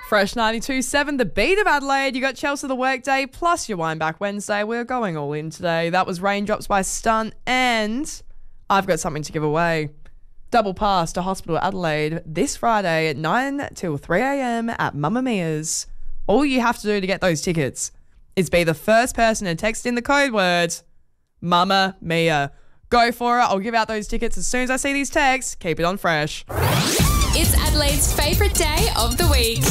Fresh 92.7, the beat of Adelaide. You got Chelsea the Workday plus your Wine Back Wednesday. We're going all in today. That was Raindrops by Stunt, and I've got something to give away. Double pass to Hospital Adelaide this Friday at 9 till 3 a.m. at Mamma Mia's. All you have to do to get those tickets is be the first person to text in the code word Mamma Mia. Go for it. I'll give out those tickets as soon as I see these texts. Keep it on Fresh. It's Adelaide's favourite day of the week.